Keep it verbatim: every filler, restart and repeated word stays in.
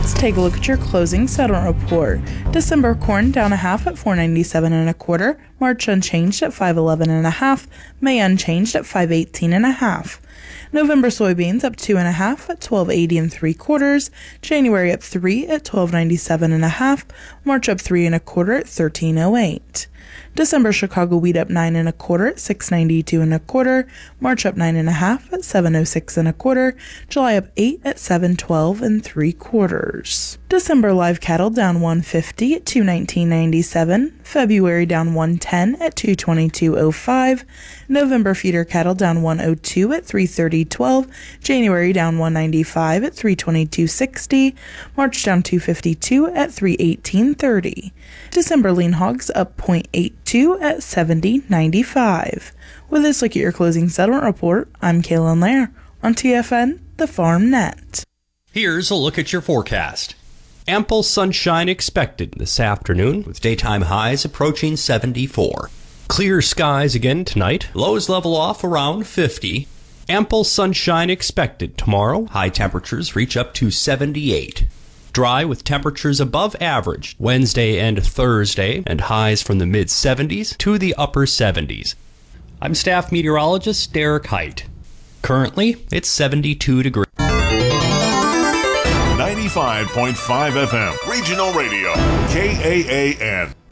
Let's take a look at your closing settlement report. December corn down a half at four ninety-seven and a quarter. March unchanged at five eleven and a half. May unchanged at five eighteen and a half. November soybeans up two and a half at twelve eighty and three quarters. January up three at twelve ninety-seven and a half. March up three and a quarter at thirteen oh eight. December Chicago wheat up nine and a quarter at six ninety-two and a quarter. March up nine and a half at seven oh six and a quarter. July up eight at seven twelve and three quarters. December live cattle down one fifty at two nineteen ninety-seven. February down one ten at two twenty-two oh five. November feeder cattle down one oh two at three thirty twelve. January down one ninety-five at three twenty-two sixty. March down two fifty-two at three eighteen thirty. December lean hogs up zero point eight two at seventy ninety-five. With this look at your closing settlement report, I'm Kaylin Lair on T F N, the Farm Net. Here's a look at your forecast. Ample sunshine expected this afternoon, with daytime highs approaching seventy-four. Clear skies again tonight. Lows level off around fifty. Ample sunshine expected tomorrow. High temperatures reach up to seventy-eight. Dry with temperatures above average Wednesday and Thursday, and highs from the mid-seventies to the upper seventies. I'm staff meteorologist Derek Height. Currently, it's seventy-two degrees. ninety-five point five F M, Regional Radio, K A A N.